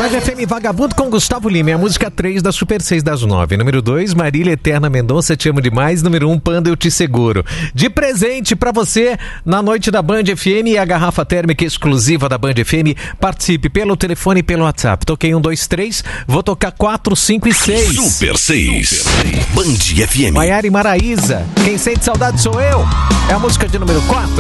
Band FM Vagabundo com Gustavo Lima, a música 3 da Super 6 das 9. Número 2, Marília Eterna Mendonça, Te Amo Demais. Número 1, Panda, Eu Te Seguro. De presente pra você, na noite da Band FM, a garrafa térmica exclusiva da Band FM. Participe pelo telefone e pelo WhatsApp. Toquei 1, 2, 3, vou tocar 4, 5 e 6. Super 6, Band FM. Maiara e Maraísa, quem sente saudade sou eu. É a música de número 4.